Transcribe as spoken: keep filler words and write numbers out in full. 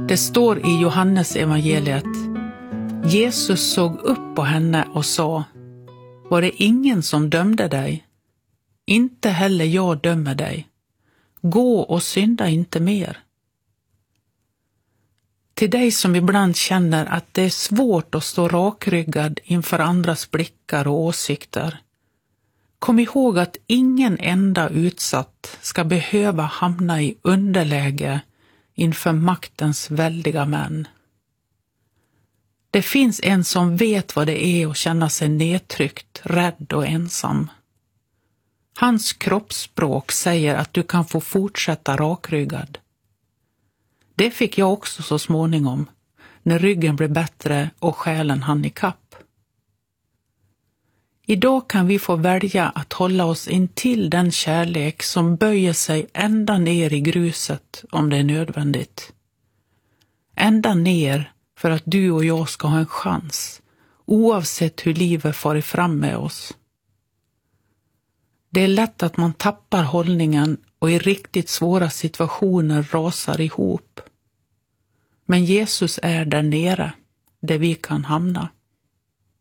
Det står i Johannes evangeliet: Jesus såg upp på henne och sa: var det ingen som dömde dig? Inte heller jag dömer dig. Gå och synda inte mer. Till dig som ibland känner att det är svårt att stå rakryggad inför andras blickar och åsikter, kom ihåg att ingen enda utsatt ska behöva hamna i underläge inför maktens väldiga män. Det finns en som vet vad det är att känna sig nedtryckt, rädd och ensam. Hans kroppsspråk säger att du kan få fortsätta rakryggad. Det fick jag också så småningom, när ryggen blev bättre och själen hann i kapp. Idag kan vi få välja att hålla oss intill den kärlek som böjer sig ända ner i gruset om det är nödvändigt. Ända ner för att du och jag ska ha en chans, oavsett hur livet farit fram med oss. Det är lätt att man tappar hållningen och i riktigt svåra situationer rasar ihop. Men Jesus är där nere, där vi kan hamna.